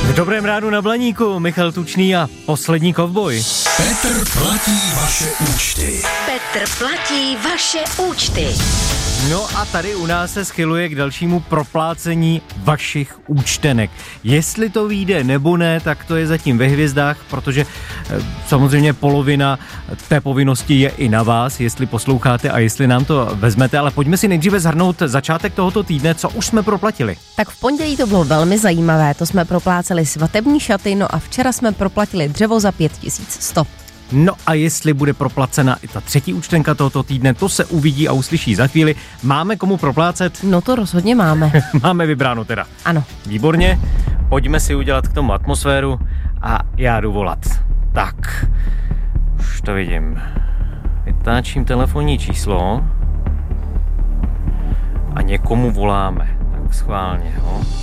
V dobrém ránu na Blaníku, Michal Tučný a poslední kovboj. Petr platí vaše účty. Petr platí vaše účty. No a tady u nás se schyluje k dalšímu proplácení vašich účtenek. Jestli to vyjde nebo ne, tak to je zatím ve hvězdách, protože samozřejmě polovina té povinnosti je i na vás, jestli posloucháte a jestli nám to vezmete, ale pojďme si nejdříve shrnout začátek tohoto týdne, co už jsme proplatili. Tak v pondělí to bylo velmi zajímavé, to jsme propláceli svatební šaty, no a včera jsme proplatili dřevo za 5100. No a jestli bude proplacena i ta třetí účtenka tohoto týdne, to se uvidí a uslyší za chvíli. Máme komu proplácet? No to rozhodně máme. Máme vybráno teda. Ano. Výborně, pojďme si udělat k tomu atmosféru a já jdu volat. Tak, už to vidím. Vytáčím telefonní číslo a někomu voláme. Tak schválně, jo.